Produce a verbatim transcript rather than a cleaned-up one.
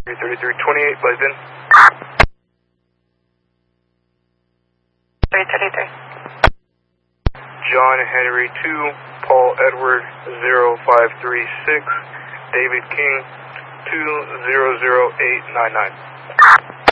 thirty-three twenty-eight, buzzed in. three thirty-three. John Henry two, Paul Edward zero five three six, David King two zero zero eight nine nine.